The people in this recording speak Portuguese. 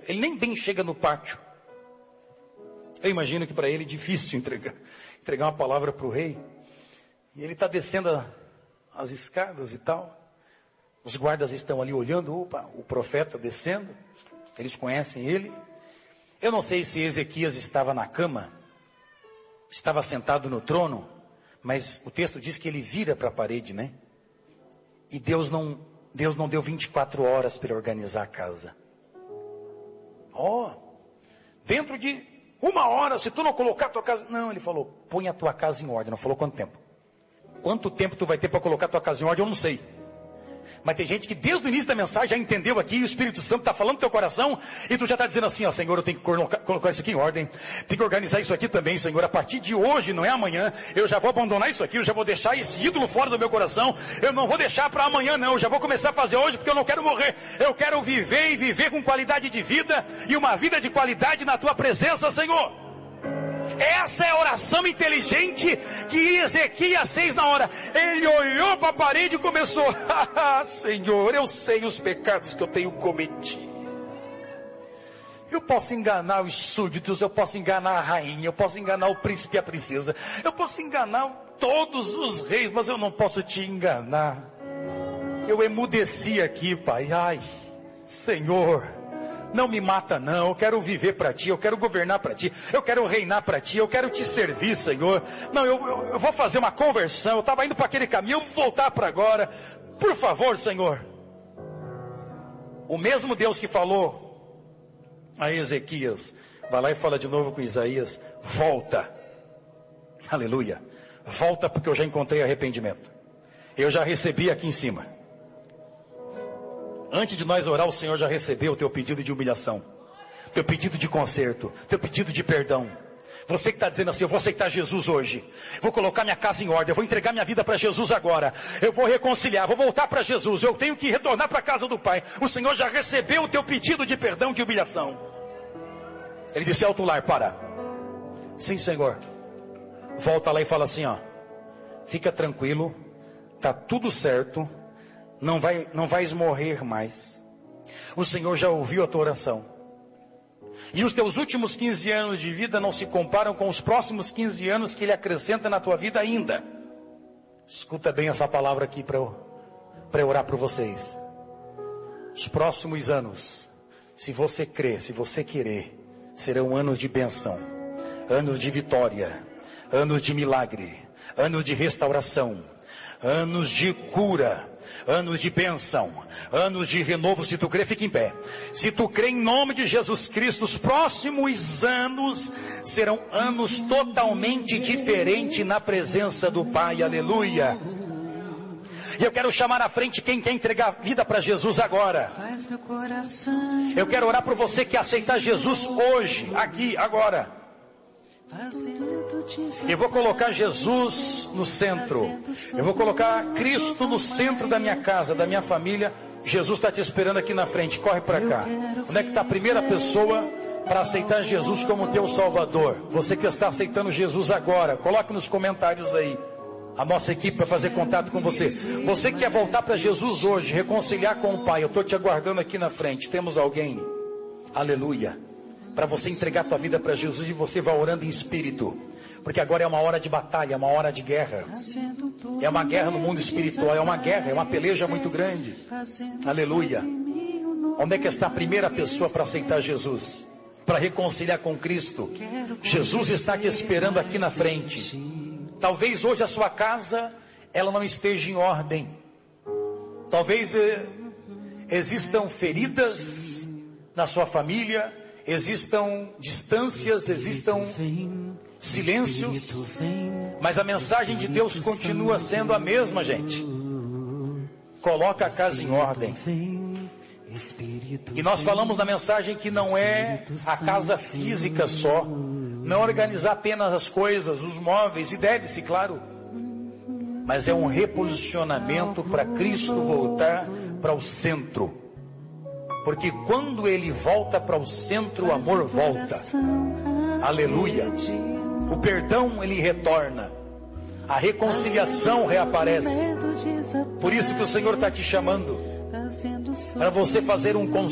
Ele nem bem chega no pátio. Eu imagino que para ele é difícil entregar uma palavra para o rei. E ele está descendo as escadas e tal. Os guardas estão ali olhando, opa, o profeta descendo. Eles conhecem ele. Eu não sei se Ezequias estava na cama, estava sentado no trono, mas o texto diz que ele vira para a parede, né? E Deus não deu 24 horas para organizar a casa. Dentro de 1 hora, se tu não colocar a tua casa... Não, ele falou, põe a tua casa em ordem. Não falou quanto tempo. Quanto tempo tu vai ter para colocar a tua casa em ordem, eu não sei. Mas tem gente que desde o início da mensagem já entendeu aqui, e o Espírito Santo está falando no teu coração, e tu já está dizendo assim, ó, Senhor, eu tenho que colocar isso aqui em ordem, tenho que organizar isso aqui também, Senhor, a partir de hoje, não é amanhã, eu já vou abandonar isso aqui, eu já vou deixar esse ídolo fora do meu coração, eu não vou deixar para amanhã não, eu já vou começar a fazer hoje, porque eu não quero morrer, eu quero viver e viver com qualidade de vida, e uma vida de qualidade na tua presença, Senhor. Essa é a oração inteligente que Ezequias fez na hora. Ele olhou para a parede e começou, Senhor, eu sei os pecados que eu tenho cometido. Eu posso enganar os súditos, eu posso enganar a rainha, eu posso enganar o príncipe e a princesa, eu posso enganar todos os reis, mas eu não posso te enganar. Eu emudeci aqui, Pai. Ai, Senhor, não me mata não, eu quero viver para Ti, eu quero governar para Ti, eu quero reinar para Ti, eu quero Te servir, Senhor. Não, eu vou fazer uma conversão, eu estava indo para aquele caminho, eu vou voltar para agora. Por favor, Senhor. O mesmo Deus que falou a Ezequias, vai lá e fala de novo com Isaías, volta. Aleluia. Volta porque eu já encontrei arrependimento. Eu já recebi aqui em cima. Antes de nós orar, o Senhor já recebeu o teu pedido de humilhação, teu pedido de conserto, teu pedido de perdão. Você que está dizendo assim, eu vou aceitar Jesus hoje, vou colocar minha casa em ordem, eu vou entregar minha vida para Jesus agora, eu vou reconciliar, vou voltar para Jesus, eu tenho que retornar para a casa do Pai. O Senhor já recebeu o teu pedido de perdão, de humilhação. Ele disse, alto lar, para. Sim, Senhor. Volta lá e fala assim, ó, fica tranquilo, está tudo certo. Não vais morrer mais. O Senhor já ouviu a tua oração. E os teus últimos 15 anos de vida não se comparam com os próximos 15 anos que Ele acrescenta na tua vida ainda. Escuta bem essa palavra aqui para eu orar por vocês. Os próximos anos, se você crer, se você querer, serão anos de bênção, anos de vitória, anos de milagre, anos de restauração, anos de cura, anos de bênção, anos de renovo. Se tu crê, fica em pé. Se tu crê em nome de Jesus Cristo, os próximos anos serão anos totalmente diferentes na presença do Pai. Aleluia. E eu quero chamar à frente quem quer entregar a vida para Jesus agora. Eu quero orar por você que aceitar Jesus hoje, aqui, agora. Eu vou colocar Jesus no centro. Eu vou colocar Cristo no centro da minha casa, da minha família. Jesus está te esperando aqui na frente. Corre para cá. Onde é que está a primeira pessoa para aceitar Jesus como teu Salvador? Você que está aceitando Jesus agora, coloque nos comentários aí. A nossa equipe vai fazer contato com você. Você que quer voltar para Jesus hoje, reconciliar com o Pai, eu estou te aguardando aqui na frente. Temos alguém? Aleluia. Para você entregar a tua vida para Jesus, e você vai orando em espírito, porque agora é uma hora de batalha, é uma hora de guerra, é uma guerra no mundo espiritual, é uma guerra, é uma peleja muito grande. Aleluia. Onde é que está a primeira pessoa para aceitar Jesus, para reconciliar com Cristo? Jesus está te esperando aqui na frente. Talvez hoje a sua casa ela não esteja em ordem, talvez existam feridas na sua família, existam distâncias, existam silêncios, mas a mensagem de Deus continua sendo a mesma, gente. Coloca a casa em ordem. E nós falamos na mensagem que não é a casa física só, não organizar apenas as coisas, os móveis, e deve-se, claro, mas é um reposicionamento para Cristo voltar para o centro. Porque quando Ele volta para o centro, o amor volta. Aleluia. O perdão, ele retorna. A reconciliação reaparece. Por isso que o Senhor está te chamando, para você fazer um